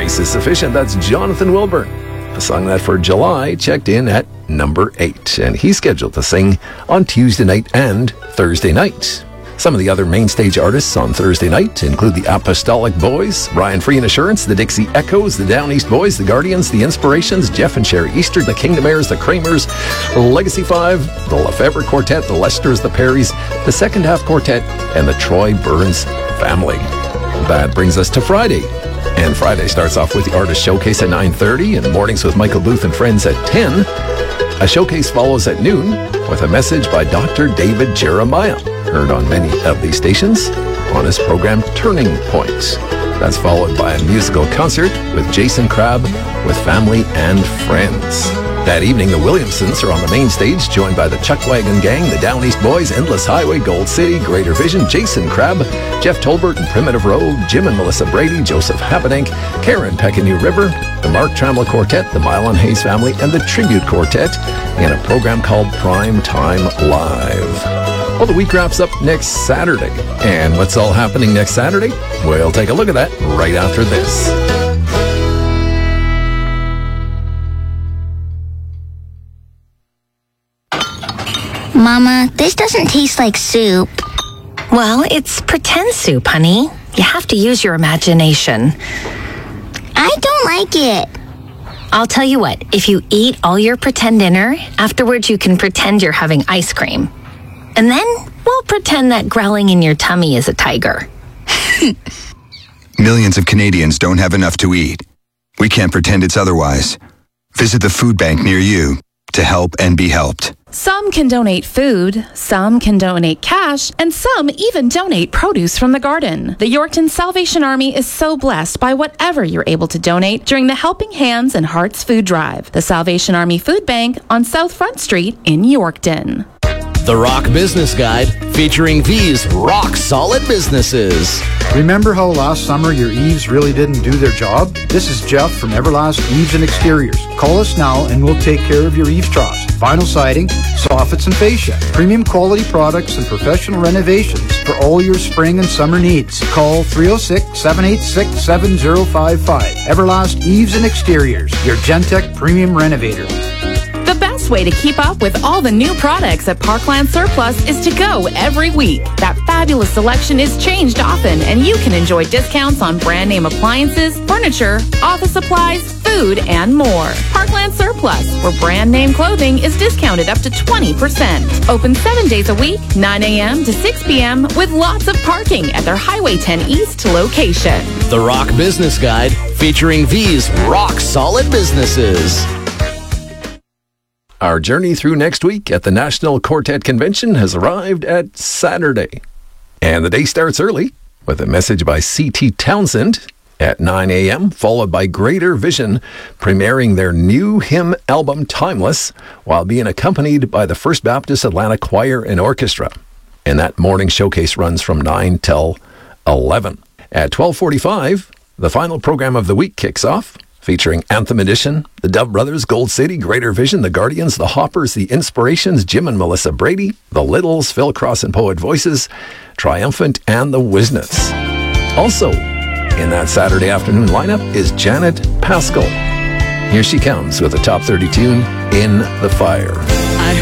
Grace is Sufficient. That's Jonathan Wilburn. The song that for July checked in at number 8, and he's scheduled to sing on Tuesday night and Thursday night. Some of the other main stage artists on Thursday night include the Apostolic Boys, Ryan Free and Assurance, the Dixie Echoes, the Down East Boys, the Guardians, the Inspirations, Jeff and Sherry Easter, the Kingdom Heirs, the Kramers, Legacy 5, the Lefebvre Quartet, the Lesters, the Perrys, the Second Half Quartet, and the Troy Burns Family. That brings us to Friday. And Friday starts off with the Artist Showcase at 9:30 and Mornings with Michael Booth and Friends at 10. A showcase follows at noon with a message by Dr. David Jeremiah, heard on many of these stations on his program Turning Point. That's followed by a musical concert with Jason Crabb with family and friends. That evening, the Williamsons are on the main stage, joined by the Chuckwagon Gang, the Down East Boys, Endless Highway, Gold City, Greater Vision, Jason Crabb, Jeff Tolbert and Primitive Road, Jim and Melissa Brady, Joseph Habedank, Karen Peck and New River, the Mark Trammell Quartet, the Mylon Hayes Family, and the Tribute Quartet in a program called Prime Time Live. Well, the week wraps up next Saturday. And what's all happening next Saturday? We'll take a look at that right after this. Mama, this doesn't taste like soup. Well, it's pretend soup, honey. You have to use your imagination. I don't like it. I'll tell you what, if you eat all your pretend dinner, afterwards you can pretend you're having ice cream. And then we'll pretend that growling in your tummy is a tiger. Millions of Canadians don't have enough to eat. We can't pretend it's otherwise. Visit the food bank near you to help and be helped. Some can donate food, some can donate cash, and some even donate produce from the garden. The Yorkton Salvation Army is so blessed by whatever you're able to donate during the Helping Hands and Hearts Food Drive, the Salvation Army Food Bank on South Front Street in Yorkton. The Rock Business Guide, featuring these rock-solid businesses. Remember how last summer your eaves really didn't do their job? This is Jeff from Everlast Eaves and Exteriors. Call us now and we'll take care of your eaves troughs, vinyl siding, soffits and fascia, premium quality products and professional renovations for all your spring and summer needs. Call 306-786-7055. Everlast Eaves and Exteriors, your Gentech premium renovator. The best way to keep up with all the new products at Parkland Surplus is to go every week. That fabulous selection is changed often, and you can enjoy discounts on brand name appliances, furniture, office supplies, food, and more. Parkland Surplus, where brand name clothing is discounted up to 20%. Open 7 days a week, 9 a.m. to 6 p.m. with lots of parking at their Highway 10 East location. The Rock Business Guide, featuring these rock-solid businesses. Our journey through next week at the National Quartet Convention has arrived at Saturday. And the day starts early with a message by C.T. Townsend at 9 a.m., followed by Greater Vision premiering their new hymn album, Timeless, while being accompanied by the First Baptist Atlanta Choir and Orchestra. And that morning showcase runs from 9 till 11. At 12:45, the final program of the week kicks off, featuring Anthem Edition, the Dove Brothers, Gold City, Greater Vision, the Guardians, the Hoppers, the Inspirations, Jim and Melissa Brady, the Littles, Phil Cross and Poet Voices, Triumphant, and the Wisnets. Also, in that Saturday afternoon lineup is Janet Paschal. Here she comes with a top 30 tune, In the Fire.